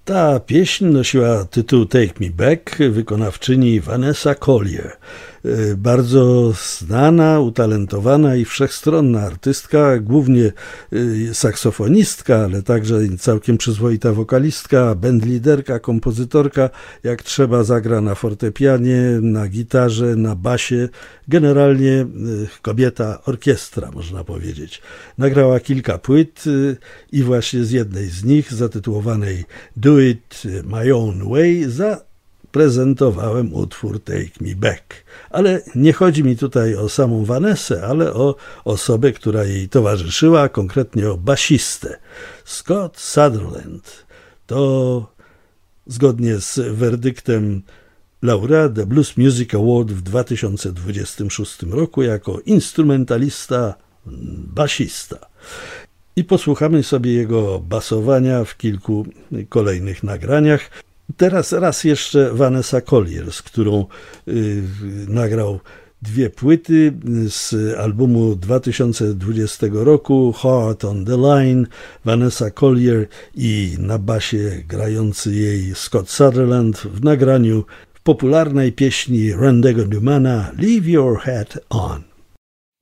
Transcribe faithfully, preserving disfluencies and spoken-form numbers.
Ta pieśń nosiła tytuł Take Me Back, wykonawczyni Vanessa Collier. Bardzo znana, utalentowana i wszechstronna artystka, głównie saksofonistka, ale także całkiem przyzwoita wokalistka, bandliderka, kompozytorka. Jak trzeba, zagra na fortepianie, na gitarze, na basie. Generalnie kobieta orkiestra, można powiedzieć. Nagrała kilka płyt i właśnie z jednej z nich, zatytułowanej Do It My Own Way, za prezentowałem utwór Take Me Back. Ale nie chodzi mi tutaj o samą Vanessę, ale o osobę, która jej towarzyszyła, konkretnie o basistę. Scott Sutherland to zgodnie z werdyktem laureat The Blues Music Award w dwa tysiące dwudziestym szóstym roku jako instrumentalista, basista. I posłuchamy sobie jego basowania w kilku kolejnych nagraniach. Teraz raz jeszcze Vanessa Collier, z którą y, nagrał dwie płyty z albumu dwa tysiące dwudziestego roku, Heart on the Line, Vanessa Collier i na basie grający jej Scott Sutherland w nagraniu w popularnej pieśni Rendego Dumana Leave Your Hat On.